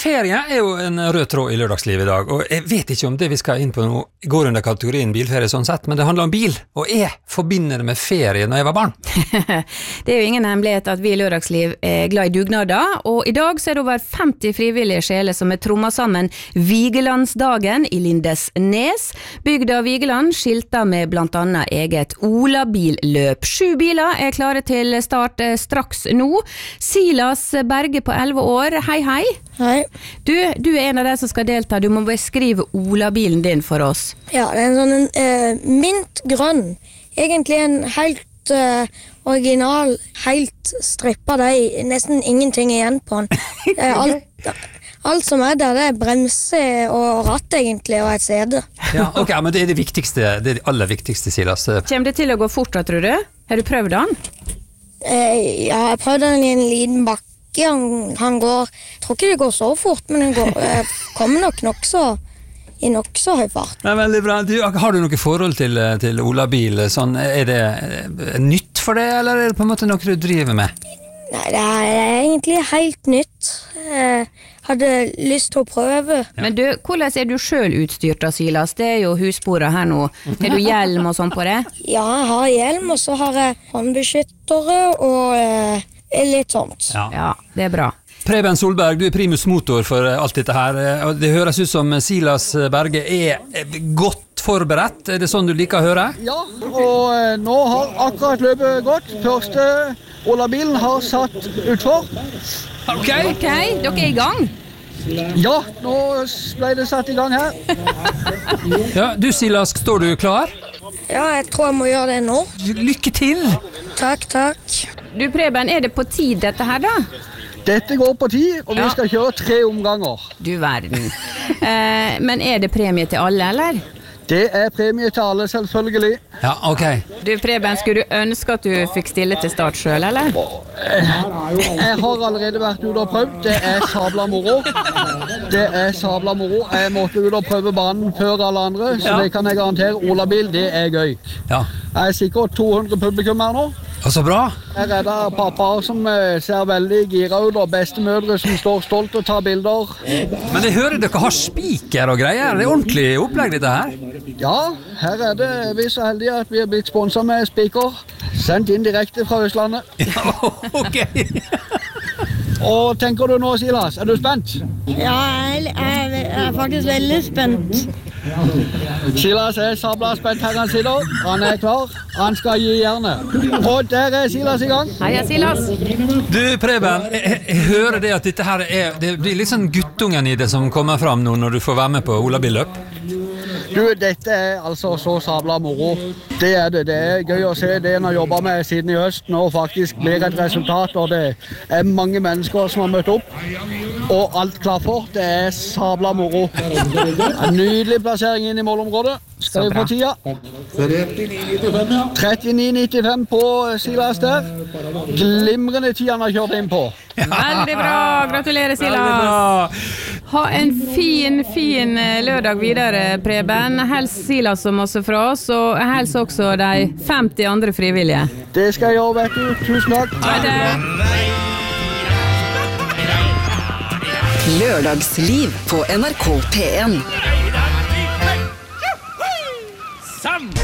ferie jo en rød tråd I lørdagsliv I dag, og jeg vet ikke om det vi skal inn på nå går under kategorien bilferie sånn sett, men det handler om bil, og jeg forbinder det med ferie når jeg var barn. Det jo ingen hemmelighet at vi I lørdagsliv glad I dugnader, og I dag så det over 50 frivillige sjeler som trommet sammen Vigelandsdagen I Lindesnes. Bygda Vigeland skilter med blant annet eget Olabilløp. 7 biler klare til start straks nå. Silas Berge på 11 år, hei hei. Hei. Du en av de som skal delta, du må beskrive Olabilen din for oss. Ja, det en sånn mintgrønn. Egentlig en helt original, helt strippet. Det nesten ingenting igjen på den. Alt som der, det bremse og ratt egentlig, og et sede. Ja, ok, men det det viktigste, det aller viktigste, Silas. Kommer det til å gå fortere, tror du? Har du prøvd den? Ja, jeg prøvde den I en liten bakke. Han går, jeg tror ikke det går så fort, men den kommer nok I nokså høy fart. Nei, veldig bra. Har du noe forhold til Olabil? Sånn, det nytt for deg, eller det på en måte noe du driver med? Nei, det egentlig helt nytt. Hadde lyst til å prøve. Ja. Men du, hvordan du selv utstyrt da, Silas? Det jo husbordet her nå. Har du hjelm og sånn på det? Ja, jeg har hjelm, og så har jeg håndbeskyttere og litt sånt. Ja, det bra. Preben Solberg, du primus motor for alt dette her, og det høres ut som Silas Berge godt forberedt. Det sånn du liker å høre? Ja, og nå har akkurat løpet gått. Første Olabilen har satt utfor. Ok, dere I gang? Ja, nå ble det satt I gang her. Ja, du Silas, står du klar? Ja, jeg tror jeg må gjøre det nå. Lykke til! Takk. Du Preben, det på tid dette her da? Dette går på 10, og vi skal kjøre 3 omganger. Du verden. Men det premie til alle, eller? Det premie til alle, selvfølgelig. Ja, ok. Du Preben, skulle du ønske at du fikk stille til start selv, eller? Jeg har allerede vært ute og prøvd. Det sabla moro. Jeg måtte ut og prøve banen før alle andre, så det kan jeg garantere. Olabil, det gøy. Ja. Jeg sikkert 200 publikum her nå. Så bra. Her det pappaer som ser veldig gira ut, og bestemødre som står stolt og tar bilder. Men jeg hører dere har spiker og greier. Det ordentlig opplegg dette her. Ja, her det vi så heldige at vi har blitt sponset med spiker. Sendt inn direkte fra Østlandet. Ja, ok. Og tenker du nå, Silas? Du spent? Ja, jeg faktisk veldig spent. Silas sabla spent her han sitter. Han klar. Han skal gi jernet. Og der Silas I gang. Hei, Silas. Du, Preben, jeg hører det at dette her det blir litt sånn guttungen I det som kommer fram nå når du får være med på Olabilløp. Du, dette altså så sabla moro. Det det gøy å se det en har jobbet med siden I høst. Nå faktisk blir et resultat, og det mange mennesker som har møtt opp. Og alt klar for. Det sabla moro. En nydelig plassering inn I målområdet. Skal vi få tida? 39,95 på Silas der. Glimrende tid han har kjørt inn på. Veldig bra. Gratulerer, Silas. Ha en fin lørdag videre, Preben. Hels Silas som også fra oss, og hels også de 50 andre frivillige. Det skal jeg gjøre, vet du. Tusen takk. Ha det. Lørdagsliv på NRK P1. Sann!